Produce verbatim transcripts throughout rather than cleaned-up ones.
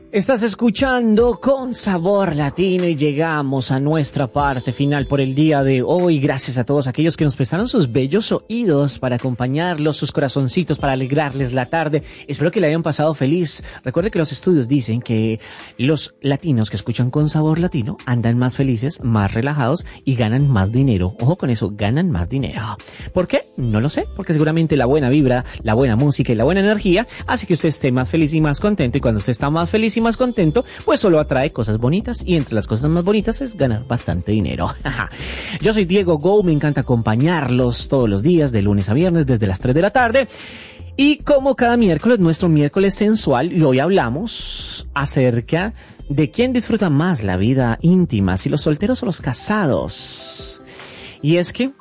Estás escuchando Con Sabor Latino y llegamos a nuestra parte final por el día de hoy. Gracias a todos aquellos que nos prestaron sus bellos oídos para acompañarlos, sus corazoncitos para alegrarles la tarde. Espero que le hayan pasado feliz. Recuerde que los estudios dicen que los latinos que escuchan Con Sabor Latino andan más felices, más relajados y ganan más dinero. Ojo con eso, ganan más dinero. ¿Por qué? No lo sé, porque seguramente la buena vibra, la buena música y la buena energía hace que usted esté más feliz y más contento, y cuando usted está más feliz y más contento, pues solo atrae cosas bonitas, y entre las cosas más bonitas es ganar bastante dinero. Yo soy Diego Go, me encanta acompañarlos todos los días de lunes a viernes desde las tres de la tarde, y como cada miércoles, nuestro miércoles sensual, y hoy hablamos acerca de quién disfruta más la vida íntima, si los solteros o los casados. Y es que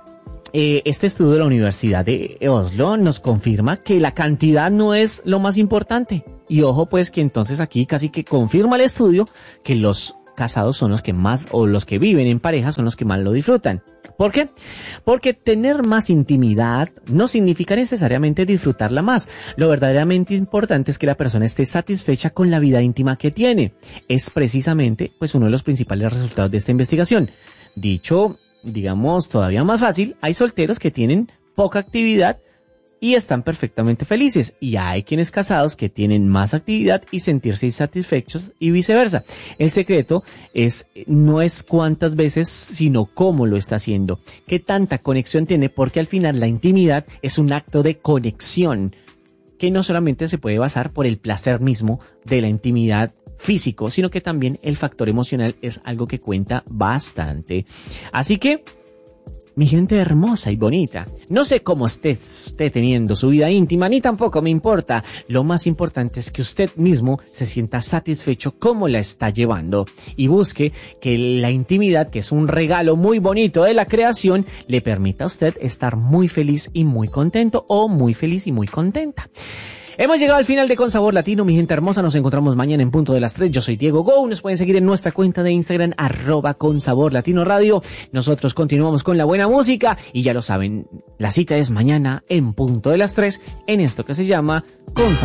Eh, este estudio de la Universidad de Oslo nos confirma que la cantidad no es lo más importante. Y ojo pues que entonces aquí casi que confirma el estudio que los casados son los que más, o los que viven en pareja son los que más lo disfrutan. ¿Por qué? Porque tener más intimidad no significa necesariamente disfrutarla más. Lo verdaderamente importante es que la persona esté satisfecha con la vida íntima que tiene. Es precisamente pues uno de los principales resultados de esta investigación. Dicho, digamos, todavía más fácil, hay solteros que tienen poca actividad y están perfectamente felices, y hay quienes casados que tienen más actividad y sentirse insatisfechos, y viceversa. El secreto es, no es cuántas veces, sino cómo lo está haciendo, qué tanta conexión tiene, porque al final la intimidad es un acto de conexión que no solamente se puede basar por el placer mismo de la intimidad físico, sino que también el factor emocional es algo que cuenta bastante. Así que, mi gente hermosa y bonita, no sé cómo esté, esté teniendo su vida íntima, ni tampoco me importa. Lo más importante es que usted mismo se sienta satisfecho cómo la está llevando, y busque que la intimidad, que es un regalo muy bonito de la creación, le permita a usted estar muy feliz y muy contento, o muy feliz y muy contenta. Hemos llegado al final de Con Sabor Latino, mi gente hermosa. Nos encontramos mañana en punto de las tres. Yo soy Diego Go. Nos pueden seguir en nuestra cuenta de Instagram, arroba Con Sabor Latino Radio. Nosotros continuamos con la buena música, y ya lo saben, la cita es mañana en punto de las tres, en esto que se llama Con Sabor.